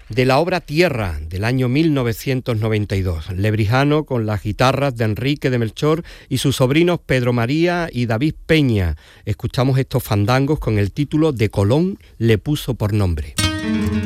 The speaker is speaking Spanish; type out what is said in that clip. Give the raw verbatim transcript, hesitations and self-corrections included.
de la obra Tierra, del año mil novecientos noventa y dos. Lebrijano con las guitarras de Enrique de Melchor y sus sobrinos Pedro María y David Peña. Escuchamos estos fandangos con el título de Colón le puso por nombre.